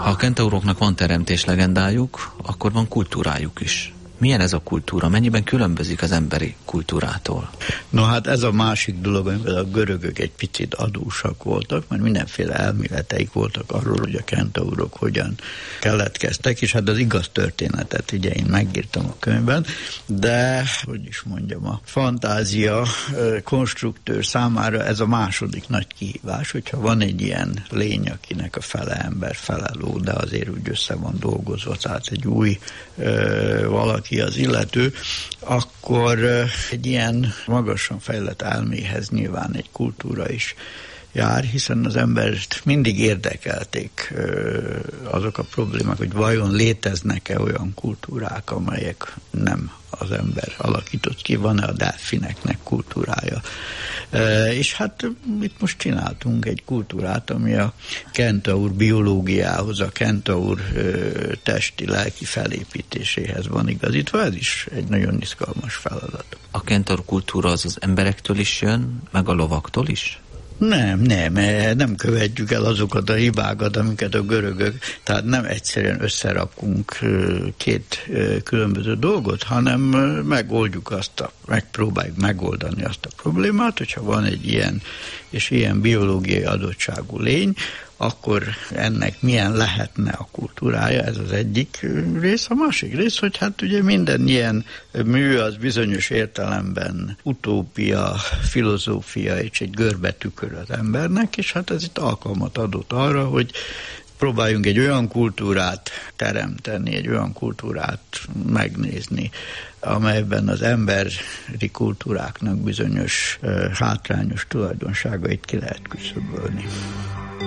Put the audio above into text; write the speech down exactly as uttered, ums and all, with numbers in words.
Ha a kentauroknak van teremtés legendájuk, akkor van kultúrájuk is. Milyen ez a kultúra? Mennyiben különbözik az emberi kultúrától? No hát ez a másik dolog, amivel a görögök egy picit adósak voltak, mert mindenféle elméleteik voltak arról, hogy a kentaurok hogyan keletkeztek, és hát az igaz történetet ugye én megírtam a könyvben, de, hogy is mondjam, a fantázia konstruktőr számára ez a második nagy kihívás, hogyha van egy ilyen lény, akinek a fele ember, fele ló, de azért úgy össze van dolgozva, tehát egy új ö, valaki az illető, akkor egy ilyen magasan fejlett elméhez nyilván egy kultúra is jár, hiszen az embert mindig érdekelték azok a problémák, hogy vajon léteznek-e olyan kultúrák, amelyek nem az ember alakított ki, van-e a delfineknek kultúrája. És hát itt most csináltunk egy kultúrát, ami a kentaur biológiához, a kentaur testi-lelki felépítéséhez van igazítva, ez is egy nagyon izgalmas feladat. A kentaur kultúra az az emberektől is jön, meg a lovaktól is? Nem, nem, nem követjük el azokat a hibákat, amiket a görögök, tehát nem egyszerűen összerakunk két különböző dolgot, hanem megoldjuk azt, a, megpróbáljuk megoldani azt a problémát, hogyha van egy ilyen és ilyen biológiai adottságú lény, akkor ennek milyen lehetne a kultúrája, ez az egyik rész. A másik rész, hogy hát ugye minden ilyen mű az bizonyos értelemben utópia, filozófia és egy görbetükör az embernek, és hát ez itt alkalmat adott arra, hogy próbáljunk egy olyan kultúrát teremteni, egy olyan kultúrát megnézni, amelyben az emberi kultúráknak bizonyos hátrányos tulajdonságait ki lehet küszöbölni.